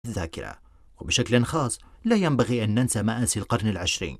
الذاكرة. وبشكل خاص لا ينبغي أن ننسى مآسي القرن العشرين.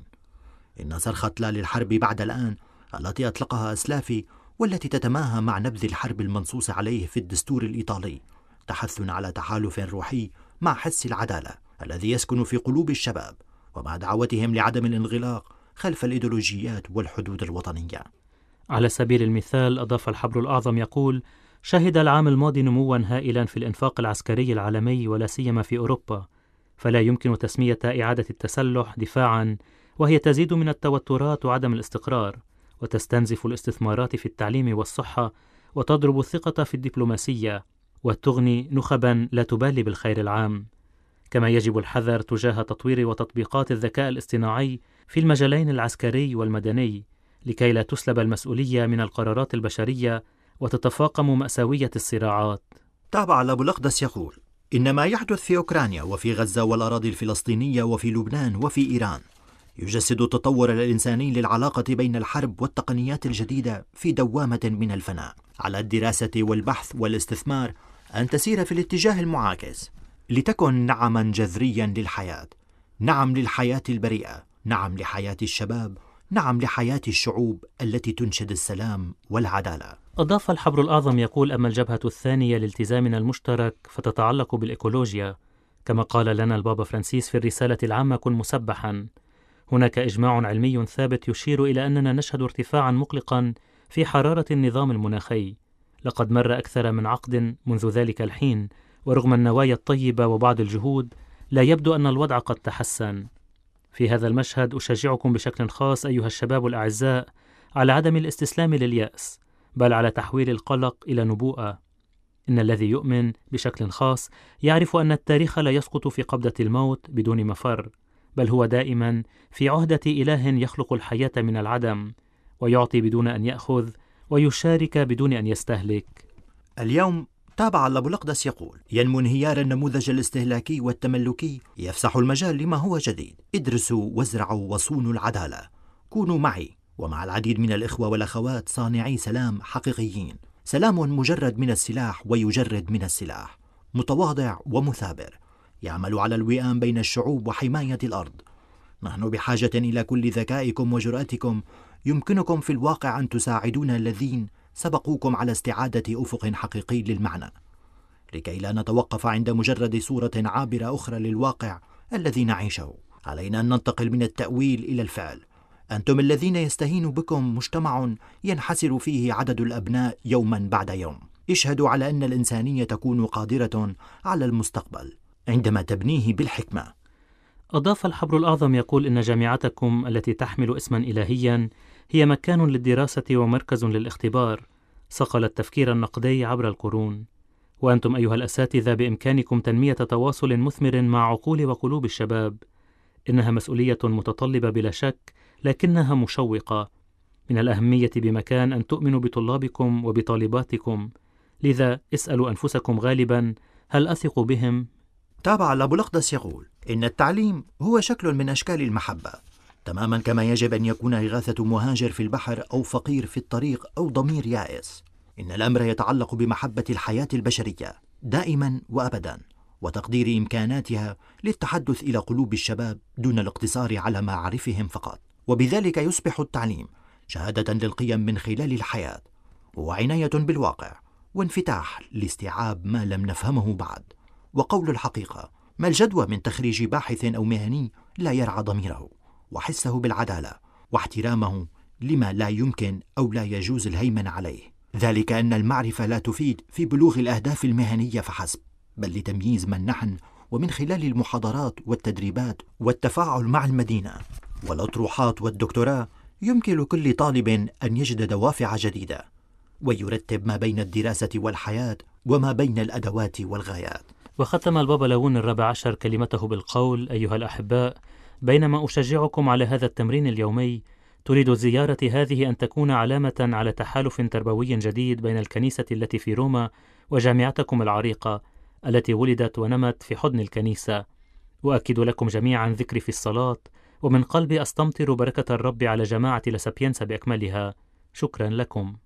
إن صرخة لا للحرب بعد الآن التي أطلقها أسلافي، والتي تتماهى مع نبذ الحرب المنصوص عليه في الدستور الإيطالي، تحث على تحالف روحي مع حس العدالة الذي يسكن في قلوب الشباب، ومع دعوتهم لعدم الانغلاق خلف الإيديولوجيات والحدود الوطنية. على سبيل المثال، أضاف الحبر الأعظم يقول: شهد العام الماضي نموا هائلا في الإنفاق العسكري العالمي ولا سيما في أوروبا، فلا يمكن تسمية إعادة التسلح دفاعا، وهي تزيد من التوترات وعدم الاستقرار، وتستنزف الاستثمارات في التعليم والصحة، وتضرب الثقة في الدبلوماسية، وتغني نخبا لا تبالي بالخير العام. كما يجب الحذر تجاه تطوير وتطبيقات الذكاء الاصطناعي في المجالين العسكري والمدني، لكي لا تسلب المسؤولية من القرارات البشرية وتتفاقم مأساوية الصراعات. تابع أبو الأقدس يقول: إن ما يحدث في أوكرانيا وفي غزة والأراضي الفلسطينية وفي لبنان وفي إيران يجسد التطور الإنساني للعلاقة بين الحرب والتقنيات الجديدة في دوامة من الفناء. على الدراسة والبحث والاستثمار أن تسير في الاتجاه المعاكس، لتكن نعما جذريا للحياة، نعم للحياة البريئة، نعم لحياة الشباب، نعم لحياة الشعوب التي تنشد السلام والعدالة. أضاف الحبر الأعظم يقول: أما الجبهة الثانية لالتزامنا المشترك فتتعلق بالإيكولوجيا، كما قال لنا البابا فرانسيس في الرسالة العامة: كن مسبحا. هناك إجماع علمي ثابت يشير إلى أننا نشهد ارتفاعا مقلقا في حرارة النظام المناخي. لقد مر أكثر من عقد منذ ذلك الحين، ورغم النوايا الطيبة وبعض الجهود لا يبدو أن الوضع قد تحسن. في هذا المشهد أشجعكم بشكل خاص أيها الشباب الأعزاء على عدم الاستسلام لليأس، بل على تحويل القلق إلى نبوءة. إن الذي يؤمن بشكل خاص يعرف أن التاريخ لا يسقط في قبضة الموت بدون مفر، بل هو دائما في عهدة إله يخلق الحياة من العدم، ويعطي بدون أن يأخذ، ويشارك بدون أن يستهلك. اليوم تابع أبو الأقدس يقول: ينمو انهيار النموذج الاستهلاكي والتملكي يفسح المجال لما هو جديد. ادرسوا وازرعوا وصونوا العدالة. كونوا معي ومع العديد من الإخوة والأخوات صانعي سلام حقيقيين، سلام مجرد من السلاح ويجرد من السلاح، متواضع ومثابر، يعمل على الوئام بين الشعوب وحماية الأرض. نحن بحاجة إلى كل ذكائكم وجرأتكم. يمكنكم في الواقع أن تساعدون الذين سبقوكم على استعادة أفق حقيقي للمعنى، لكي لا نتوقف عند مجرد صورة عابرة أخرى للواقع الذي نعيشه. علينا أن ننتقل من التأويل إلى الفعل. أنتم الذين يستهين بكم مجتمع ينحسر فيه عدد الأبناء يوما بعد يوم. اشهدوا على أن الإنسانية تكون قادرة على المستقبل عندما تبنيه بالحكمة. أضاف الحبر الأعظم يقول: إن جامعتكم التي تحمل اسما إلهيا هي مكان للدراسة ومركز للاختبار، صقل التفكير النقدي عبر القرون. وأنتم أيها الأساتذة بإمكانكم تنمية تواصل مثمر مع عقول وقلوب الشباب. إنها مسؤولية متطلبة بلا شك، لكنها مشوقة. من الأهمية بمكان أن تؤمنوا بطلابكم وبطالباتكم، لذا اسألوا أنفسكم غالبا: هل أثق بهم؟ تابع أبو الأقدس يقول: إن التعليم هو شكل من أشكال المحبة، تماما كما يجب أن يكون إغاثة مهاجر في البحر أو فقير في الطريق أو ضمير يائس. إن الأمر يتعلق بمحبة الحياة البشرية دائما وأبدا، وتقدير إمكاناتها للتحدث إلى قلوب الشباب دون الاقتصار على معارفهم فقط. وبذلك يصبح التعليم شهادة للقيم من خلال الحياة، وعناية بالواقع، وانفتاح لاستيعاب ما لم نفهمه بعد. وقول الحقيقة: ما الجدوى من تخريج باحث أو مهني لا يرعى ضميره وحسه بالعدالة واحترامه لما لا يمكن أو لا يجوز الهيمنة عليه؟ ذلك أن المعرفة لا تفيد في بلوغ الأهداف المهنية فحسب، بل لتمييز من نحن، ومن خلال المحاضرات والتدريبات والتفاعل مع المدينة والأطروحات والدكتوراه يمكن لكل طالب أن يجد دوافع جديدة، ويرتب ما بين الدراسة والحياة وما بين الأدوات والغايات. وختم البابا ليون ال14 كلمته بالقول: أيها الأحباء، بينما أشجعكم على هذا التمرين اليومي، تريد الزيارة هذه أن تكون علامة على تحالف تربوي جديد بين الكنيسة التي في روما وجامعتكم العريقة التي ولدت ونمت في حضن الكنيسة. وأكد لكم جميعا ذكري في الصلاة، ومن قلبي أستمطر بركة الرب على جماعة لاسابينسا بأكملها. شكرا لكم.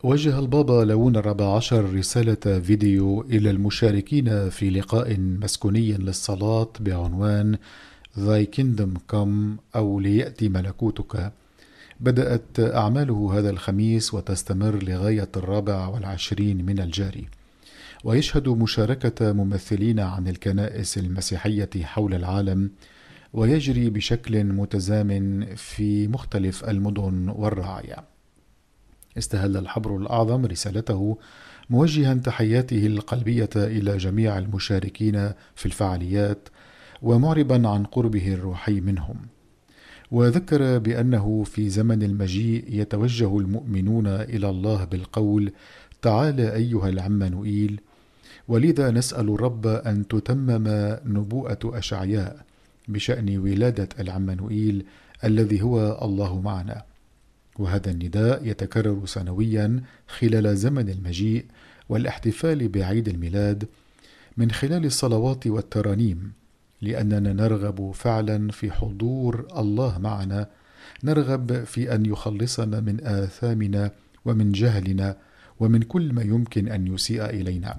وجه البابا ليون الرابع عشر رسالة فيديو إلى المشاركين في لقاء مسكوني للصلاة بعنوان Thy Kingdom Come أو ليأتي ملكوتك. بدأت أعماله هذا الخميس وتستمر لغاية 24 من الجاري، ويشهد مشاركة ممثلين عن الكنائس المسيحية حول العالم، ويجري بشكل متزامن في مختلف المدن والرعايا. استهل الحبر الأعظم رسالته موجها تحياته القلبية إلى جميع المشاركين في الفعاليات، ومعربا عن قربه الروحي منهم، وذكر بأنه في زمن المجيء يتوجه المؤمنون إلى الله بالقول: تعال أيها العمانوئيل. ولذا نسأل الرب أن تتمم نبوءة أشعياء بشأن ولادة العمانوئيل الذي هو الله معنا. وهذا النداء يتكرر سنويا خلال زمن المجيء والاحتفال بعيد الميلاد من خلال الصلوات والترانيم، لأننا نرغب فعلا في حضور الله معنا، نرغب في أن يخلصنا من آثامنا ومن جهلنا ومن كل ما يمكن أن يسيء إلينا،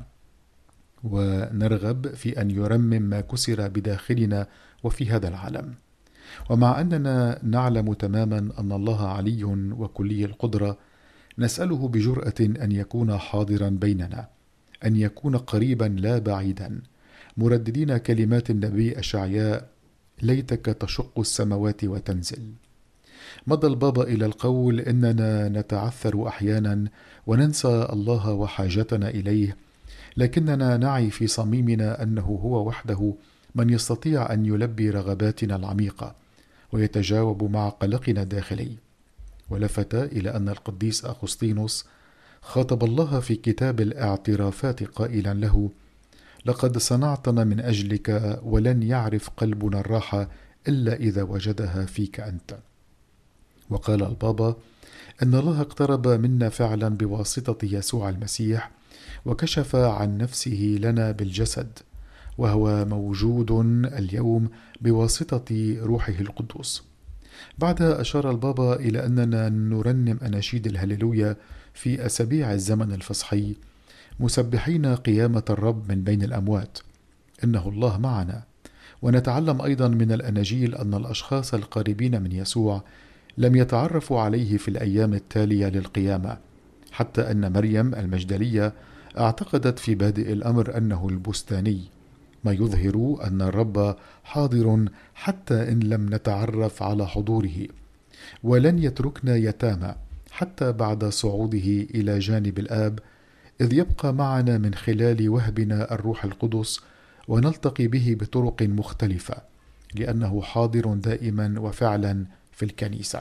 ونرغب في أن يرمم ما كسر بداخلنا وفي هذا العالم. ومع أننا نعلم تماما أن الله علي وكلي القدرة، نسأله بجرأة أن يكون حاضرا بيننا، أن يكون قريبا لا بعيدا، مرددين كلمات النبي أشعياء: ليتك تشق السماوات وتنزل. مضى البابا إلى القول: إننا نتعثر أحيانا وننسى الله وحاجتنا إليه، لكننا نعي في صميمنا أنه هو وحده من يستطيع أن يلبي رغباتنا العميقة ويتجاوب مع قلقنا الداخلي. ولفت إلى أن القديس أغسطينوس خاطب الله في كتاب الاعترافات قائلا له: لقد صنعتنا من أجلك، ولن يعرف قلبنا الراحة إلا إذا وجدها فيك أنت. وقال البابا أن الله اقترب منا فعلا بواسطة يسوع المسيح، وكشف عن نفسه لنا بالجسد، وهو موجود اليوم بواسطة روحه القدوس. بعدها أشار البابا إلى أننا نرنم أناشيد الهللويا في أسابيع الزمن الفصحي، مسبحين قيامة الرب من بين الأموات، إنه الله معنا. ونتعلم أيضا من الأناجيل أن الأشخاص القريبين من يسوع لم يتعرفوا عليه في الأيام التالية للقيامة، حتى أن مريم المجدلية اعتقدت في بادئ الأمر أنه البستاني، ما يظهر أن الرب حاضر حتى إن لم نتعرف على حضوره، ولن يتركنا يتامى حتى بعد صعوده إلى جانب الآب، إذ يبقى معنا من خلال وهبنا الروح القدس، ونلتقي به بطرق مختلفة، لأنه حاضر دائما وفعلا في الكنيسة.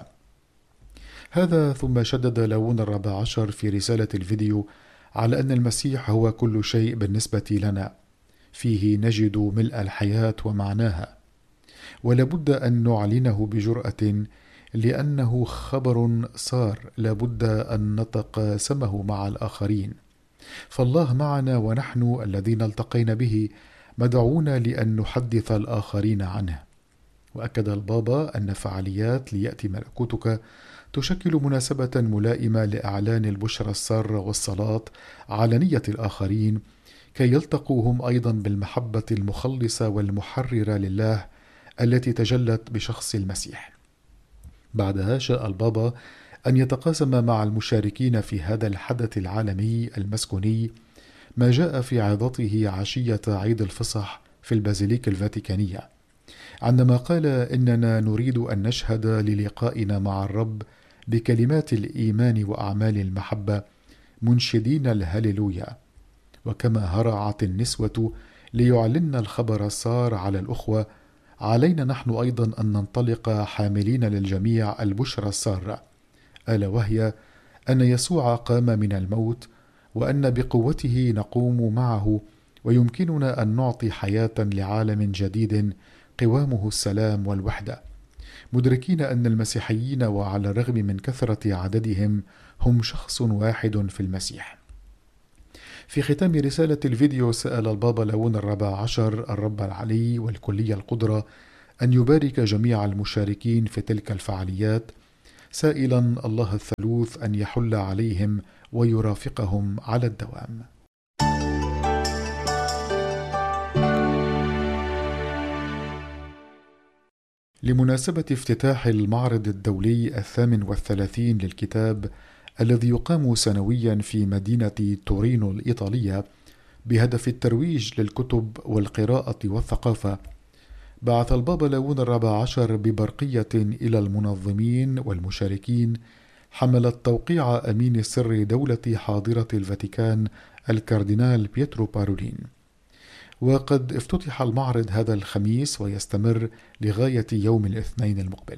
هذا ثم شدد ليون الرابع عشر في رسالة الفيديو على أن المسيح هو كل شيء بالنسبة لنا، فيه نجد ملء الحياة ومعناها، ولابد أن نعلنه بجرأة، لأنه خبر صار لابد أن نتقاسمه مع الآخرين. فالله معنا، ونحن الذين التقينا به مدعوون لأن نحدث الآخرين عنه. وأكد البابا أن فعاليات ليأتي ملكوتك تشكل مناسبة ملائمة لإعلان البشرى السارة والصلاة على نية الآخرين، كي يلتقوا هم أيضا بالمحبة المخلصة والمحررة لله التي تجلت بشخص المسيح. بعدها شاء البابا أن يتقاسم مع المشاركين في هذا الحدث العالمي المسكوني ما جاء في عظته عشية عيد الفصح في البازيليك الفاتيكانية، عندما قال: إننا نريد أن نشهد للقائنا مع الرب بكلمات الإيمان وأعمال المحبة، منشدين الهللويا. وكما هرعت النسوة ليعلن الخبر السار على الأخوة، علينا نحن أيضا أن ننطلق حاملين للجميع البشرى السارة، ألا وهي أن يسوع قام من الموت، وأن بقوته نقوم معه، ويمكننا أن نعطي حياة لعالم جديد قوامه السلام والوحدة، مدركين أن المسيحيين وعلى الرغم من كثرة عددهم هم شخص واحد في المسيح. في ختام رسالة الفيديو سأل البابا ليون الرابع عشر الرب العلي والكلي القدرة أن يبارك جميع المشاركين في تلك الفعاليات، سائلا الله الثالوث أن يحل عليهم ويرافقهم على الدوام. لمناسبة افتتاح المعرض الدولي 38 للكتاب الذي يقام سنويا في مدينة تورينو الإيطالية بهدف الترويج للكتب والقراءة والثقافة، بعث البابا ليون ال14 ببرقية إلى المنظمين والمشاركين حملت توقيع أمين السر دولة حاضرة الفاتيكان الكاردينال بيترو بارولين. وقد افتتح المعرض هذا الخميس ويستمر لغاية يوم الاثنين المقبل.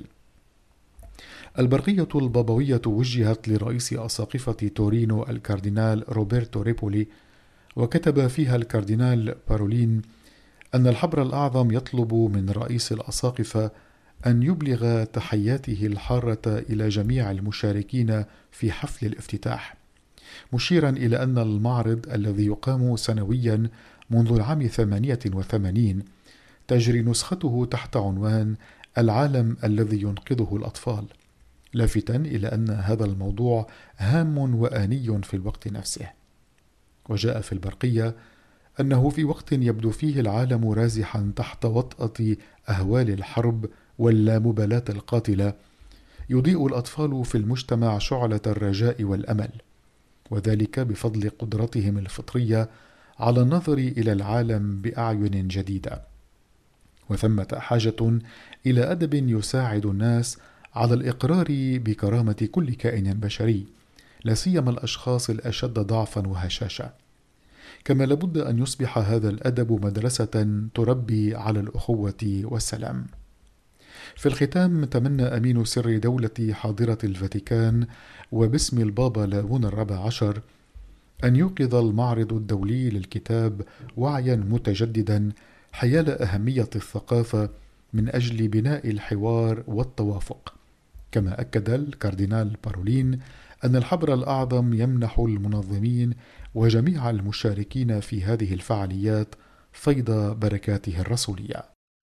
البرقية البابوية وجهت لرئيس أساقفة تورينو الكاردينال روبرتو ريبولي، وكتب فيها الكاردينال بارولين أن الحبر الأعظم يطلب من رئيس الأساقفة أن يبلغ تحياته الحارة إلى جميع المشاركين في حفل الافتتاح، مشيرا إلى أن المعرض الذي يقام سنويا منذ العام 88 تجري نسخته تحت عنوان العالم الذي ينقذه الأطفال، لافتا إلى أن هذا الموضوع هام وآني في الوقت نفسه. وجاء في البرقية أنه في وقت يبدو فيه العالم رازحا تحت وطأة أهوال الحرب واللامبالاة القاتلة، يضيء الأطفال في المجتمع شعلة الرجاء والأمل، وذلك بفضل قدرتهم الفطرية على النظر إلى العالم بأعين جديدة. وثمة حاجة إلى أدب يساعد الناس على الإقرار بكرامة كل كائن بشري، لا سيما الأشخاص الأشد ضعفا وهشاشة. كما لابد أن يصبح هذا الأدب مدرسة تربي على الأخوة والسلام. في الختام تمنى أمين سر دولة حاضرة الفاتيكان وباسم البابا ليون ال14 أن يوقظ المعرض الدولي للكتاب وعيا متجددا حيال أهمية الثقافة من أجل بناء الحوار والتوافق. كما أكد الكاردينال بارولين أن الحبر الأعظم يمنح المنظمين وجميع المشاركين في هذه الفعاليات فيض بركاته الرسولية.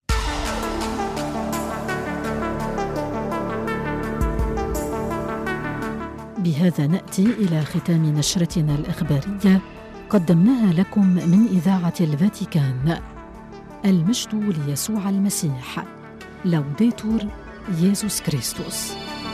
بهذا نأتي إلى ختام نشرتنا الإخبارية قدمناها لكم من إذاعة الفاتيكان. المجد ليسوع المسيح. لوديتور يسوع كريستوس.